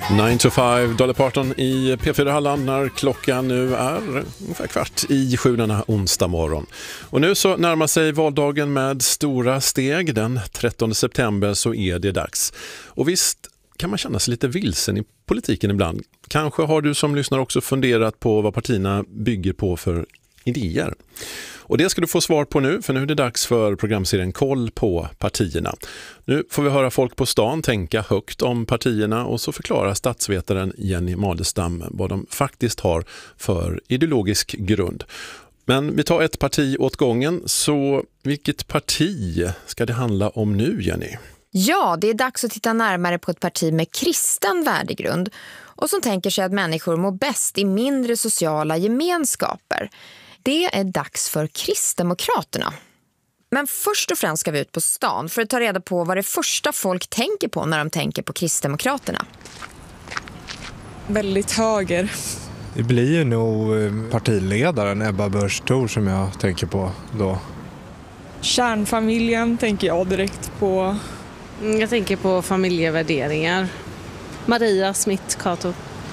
9 to 5, Dolly Parton i P4 Halland när klockan nu är ungefär 6:15 denna onsdag morgon. Och nu så närmar sig valdagen med stora steg. Den 13 september så är det dags. Och visst kan man känna sig lite vilsen i politiken ibland. Kanske har du som lyssnar också funderat på vad partierna bygger på för idéer. Och det ska du få svar på nu, för nu är det dags för programserien Koll på partierna. Nu får vi höra folk på stan tänka högt om partierna och så förklarar statsvetaren Jenny Madestam vad de faktiskt har för ideologisk grund. Men vi tar ett parti åt gången, så vilket parti ska det handla om nu, Jenny? Ja, det är dags att titta närmare på ett parti med kristen värdegrund och som tänker sig att människor mår bäst i mindre sociala gemenskaper. Det är dags för Kristdemokraterna. Men först och främst ska vi ut på stan för att ta reda på vad det första folk tänker på när de tänker på Kristdemokraterna. Väldigt höger. Det blir ju nog partiledaren Ebba Busch Thor som jag tänker på då. Kärnfamiljen tänker jag direkt på. Jag tänker på familjevärderingar. Maria Smith Cato.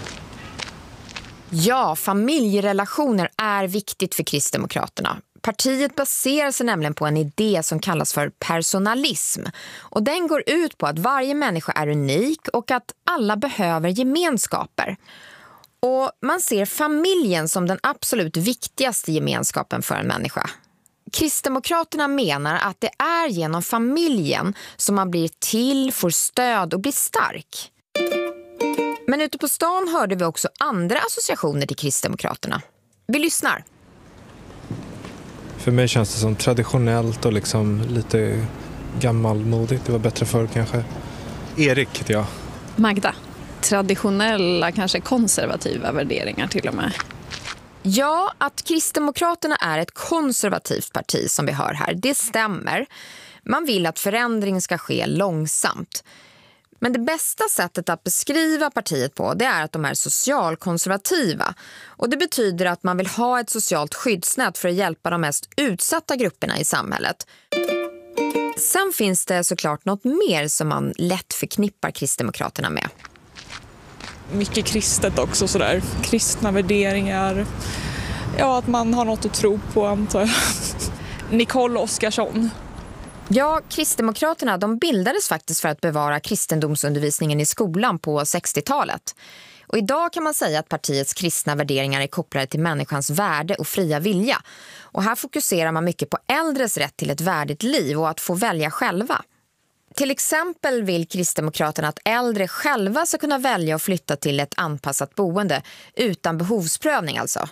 Ja, familjerelationer är viktigt för Kristdemokraterna. Partiet baserar sig nämligen på en idé som kallas för personalism. Och den går ut på att varje människa är unik och att alla behöver gemenskaper. Och man ser familjen som den absolut viktigaste gemenskapen för en människa. Kristdemokraterna menar att det är genom familjen som man blir till, får stöd och blir stark. Men ute på stan hörde vi också andra associationer till Kristdemokraterna. Vi lyssnar. För mig känns det som traditionellt och liksom lite gammalmodigt. Det var bättre förr kanske. Erik heter jag. Magda. Traditionella, kanske konservativa värderingar till och med. Ja, att Kristdemokraterna är ett konservativt parti som vi hör här, det stämmer. Man vill att förändring ska ske långsamt. Men det bästa sättet att beskriva partiet på, det är att de är socialkonservativa. Och det betyder att man vill ha ett socialt skyddsnät för att hjälpa de mest utsatta grupperna i samhället. Sen finns det såklart något mer som man lätt förknippar Kristdemokraterna med. Mycket kristet också sådär. Kristna värderingar. Ja, att man har något att tro på, antar jag. Nicole Oskarsson. Ja, Kristdemokraterna de bildades faktiskt för att bevara kristendomsundervisningen i skolan på 60-talet. Och idag kan man säga att partiets kristna värderingar är kopplade till människans värde och fria vilja. Och här fokuserar man mycket på äldres rätt till ett värdigt liv och att få välja själva. Till exempel vill Kristdemokraterna att äldre själva ska kunna välja att flytta till ett anpassat boende utan behovsprövning alltså.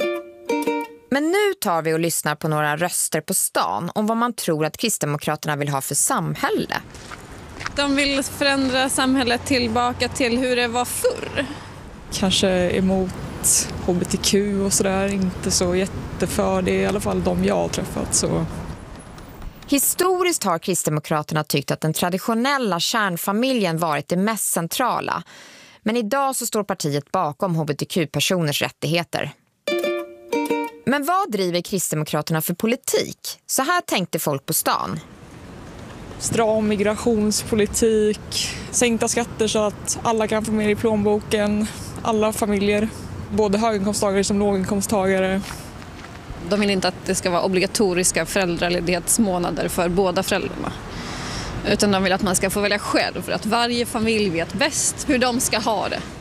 Men nu tar vi och lyssnar på några röster på stan om vad man tror att Kristdemokraterna vill ha för samhälle. De vill förändra samhället tillbaka till hur det var förr. Kanske emot HBTQ och sådär. Inte så jätteför det, i alla fall de jag har träffat. Så. Historiskt har Kristdemokraterna tyckt att den traditionella kärnfamiljen varit det mest centrala. Men idag så står partiet bakom HBTQ-personers rättigheter. Men vad driver Kristdemokraterna för politik? Så här tänkte folk på stan. Stram migrationspolitik, sänkta skatter så att alla kan få mer i plånboken, alla familjer, både höginkomsttagare som låginkomsttagare. De vill inte att det ska vara obligatoriska föräldraledighetsmånader för båda föräldrarna. Utan de vill att man ska få välja själv för att varje familj vet bäst hur de ska ha det.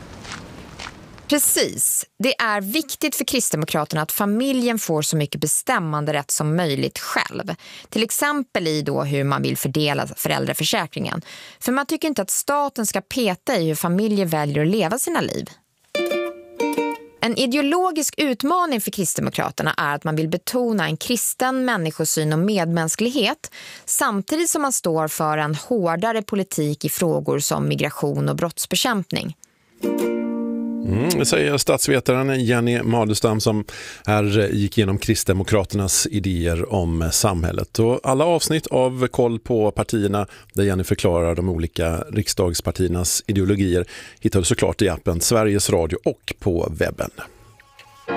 Precis. Det är viktigt för Kristdemokraterna att familjen får så mycket bestämmande rätt som möjligt själv. Till exempel i då hur man vill fördela föräldraförsäkringen. För man tycker inte att staten ska peta i hur familjer väljer att leva sina liv. En ideologisk utmaning för Kristdemokraterna är att man vill betona en kristen människosyn och medmänsklighet samtidigt som man står för en hårdare politik i frågor som migration och brottsbekämpning. Det säger statsvetaren Jenny Madestam som här gick igenom Kristdemokraternas idéer om samhället. Och alla avsnitt av Koll på partierna där Jenny förklarar de olika riksdagspartiernas ideologier hittar du såklart i appen Sveriges Radio och på webben.